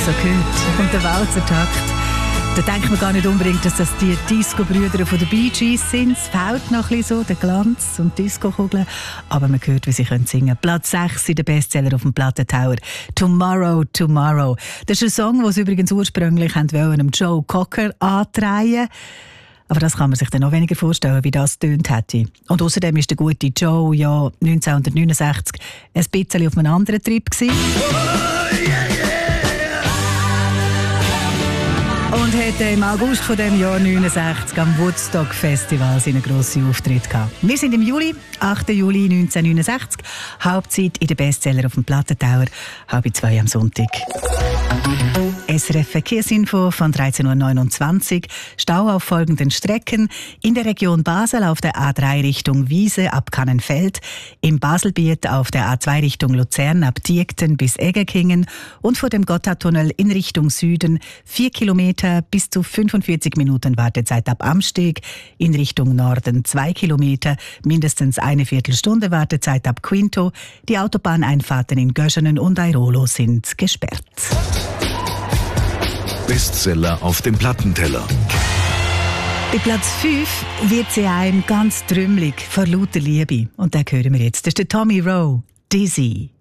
so hört und der Walzertakt, da denkt man gar nicht unbedingt, dass das die Disco-Brüder von den Bee Gees sind. Es fehlt noch ein bisschen so, der Glanz und die Disco-Kugeln. Aber man hört, wie sie singen können. Platz 6 in den Bestseller auf dem Plattentower. «Tomorrow, Tomorrow». Das ist ein Song, den sie übrigens ursprünglich einem Joe Cocker antreiben. Aber das kann man sich dann noch weniger vorstellen, wie das tönt hätte. Und außerdem ist der gute Joe ja 1969 ein bisschen auf einem anderen Trip gewesen. Und hatte im August von dem Jahr 69 am Woodstock Festival seinen grossen Auftritt gehabt. Wir sind im Juli, 8. Juli 1969. Hauptzeit in den Bestseller auf dem Plattentower, 1:30 am Sonntag. SRF Verkehrsinfo von 13.29 Uhr. Stau auf folgenden Strecken. In der Region Basel auf der A3 Richtung Wiese ab Kannenfeld, im Baselbiet auf der A2 Richtung Luzern ab Diekten bis Eggekingen und vor dem Gotthardtunnel in Richtung Süden 4 Kilometer bis zu 45 Minuten Wartezeit ab Amsteg, in Richtung Norden 2 Kilometer, mindestens eine Viertelstunde Wartezeit ab Quinto. Die Autobahneinfahrten in Göschenen und Airolo sind gesperrt. Bestseller auf dem Plattenteller. Bei Platz 5 wird sie einem ganz trümmelig vor lauter Liebe. Und den hören wir jetzt. Das ist der Tommy Rowe, «Dizzy».